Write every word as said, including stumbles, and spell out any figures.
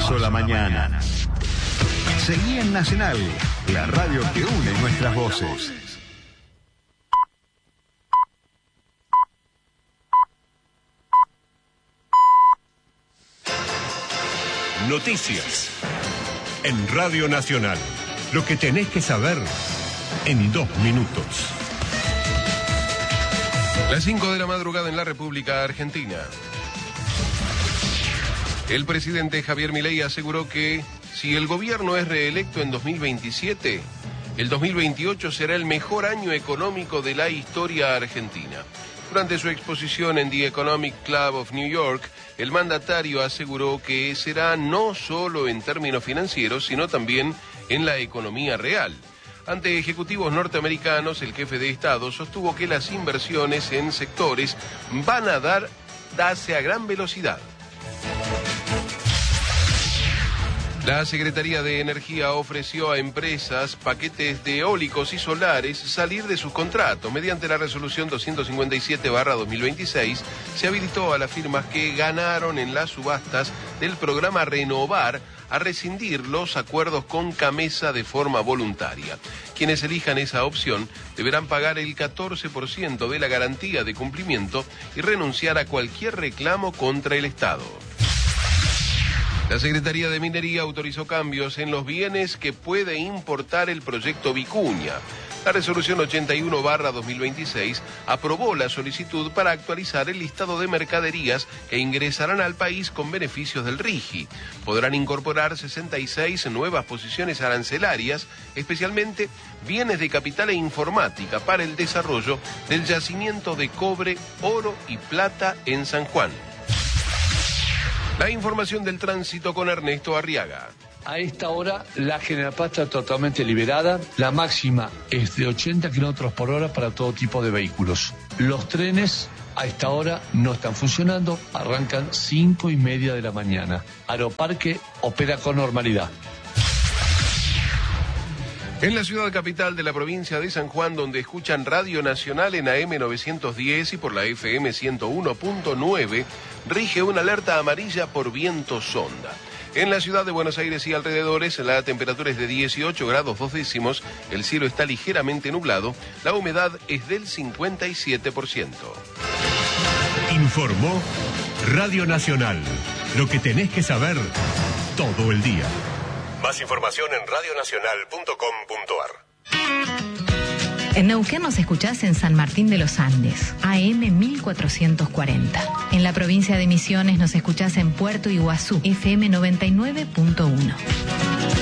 pasó la mañana. Seguí en Nacional, la radio que une nuestras voces. Noticias en Radio Nacional. Lo que tenés que saber en dos minutos. Las cinco de la madrugada en la República Argentina. El presidente Javier Milei aseguró que si el gobierno es reelecto en dos mil veintisiete, el dos mil veintiocho será el mejor año económico de la historia argentina. Durante su exposición en The Economic Club of New York, el mandatario aseguró que será no solo en términos financieros, sino también en la economía real. Ante ejecutivos norteamericanos, el jefe de Estado sostuvo que las inversiones en sectores van a dar, darse a gran velocidad. La Secretaría de Energía ofreció a empresas paquetes de eólicos y solares salir de sus contratos. Mediante la resolución doscientos cincuenta y siete barra dos mil veintiséis, se habilitó a las firmas que ganaron en las subastas del programa Renovar a rescindir los acuerdos con Camesa de forma voluntaria. Quienes elijan esa opción deberán pagar el catorce por ciento de la garantía de cumplimiento y renunciar a cualquier reclamo contra el Estado. La Secretaría de Minería autorizó cambios en los bienes que puede importar el proyecto Vicuña. La resolución ochenta y uno barra dos mil veintiséis aprobó la solicitud para actualizar el listado de mercaderías que ingresarán al país con beneficios del RIGI. Podrán incorporar sesenta y seis nuevas posiciones arancelarias, especialmente bienes de capital e informática para el desarrollo del yacimiento de cobre, oro y plata en San Juan. La información del tránsito con Ernesto Arriaga. A esta hora la General Paz está totalmente liberada. La máxima es de ochenta kilómetros por hora para todo tipo de vehículos. Los trenes a esta hora no están funcionando, arrancan cinco y media de la mañana. Aeroparque opera con normalidad. En la ciudad capital de la provincia de San Juan, donde escuchan Radio Nacional en A M novecientos diez y por la F M ciento uno punto nueve, rige una alerta amarilla por viento sonda. En la ciudad de Buenos Aires y alrededores, la temperatura es de dieciocho grados dos décimos, el cielo está ligeramente nublado, la humedad es del cincuenta y siete por ciento. Informó Radio Nacional. Lo que tenés que saber todo el día. Más información en radio nacional punto com punto ar. En Neuquén nos escuchás en San Martín de los Andes, A M mil cuatrocientos cuarenta. En la provincia de Misiones nos escuchás en Puerto Iguazú, F M noventa y nueve punto uno.